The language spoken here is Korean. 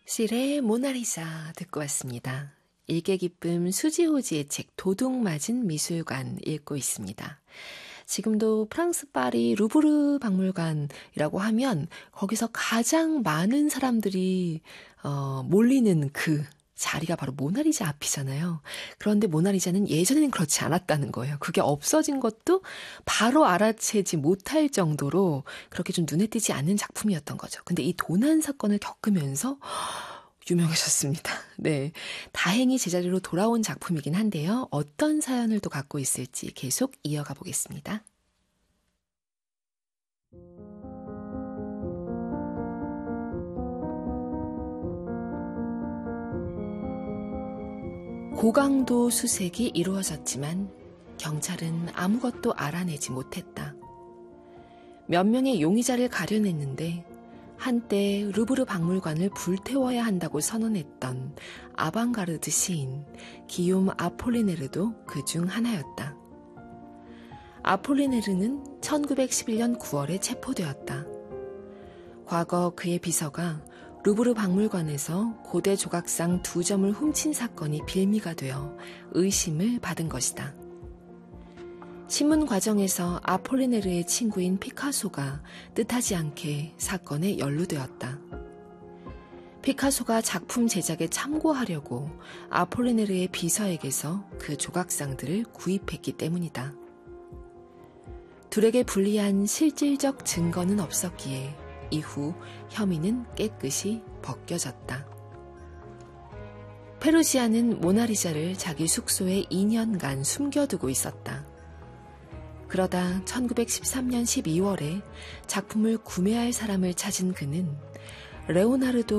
실의 모나리자 듣고 왔습니다. 일개 기쁨 수지호지의 책 도둑맞은 미술관 읽고 있습니다. 지금도 프랑스 파리 루브르 박물관이라고 하면 거기서 가장 많은 사람들이 몰리는 그 자리가 바로 모나리자 앞이잖아요. 그런데 모나리자는 예전에는 그렇지 않았다는 거예요. 그게 없어진 것도 바로 알아채지 못할 정도로 그렇게 좀 눈에 띄지 않는 작품이었던 거죠. 근데 이 도난 사건을 겪으면서 유명해졌습니다. 네, 다행히 제자리로 돌아온 작품이긴 한데요. 어떤 사연을 또 갖고 있을지 계속 이어가 보겠습니다. 고강도 수색이 이루어졌지만 경찰은 아무것도 알아내지 못했다. 몇 명의 용의자를 가려냈는데 한때 루브르 박물관을 불태워야 한다고 선언했던 아방가르드 시인 기욤 아폴리네르도 그중 하나였다. 아폴리네르는 1911년 9월에 체포되었다. 과거 그의 비서가 루브르 박물관에서 고대 조각상 2점을 훔친 사건이 빌미가 되어 의심을 받은 것이다. 신문 과정에서 아폴리네르의 친구인 피카소가 뜻하지 않게 사건에 연루되었다. 피카소가 작품 제작에 참고하려고 아폴리네르의 비서에게서 그 조각상들을 구입했기 때문이다. 둘에게 불리한 실질적 증거는 없었기에 이후 혐의는 깨끗이 벗겨졌다. 페루지아는 모나리자를 자기 숙소에 2년간 숨겨두고 있었다. 그러다 1913년 12월에 작품을 구매할 사람을 찾은 그는 레오나르도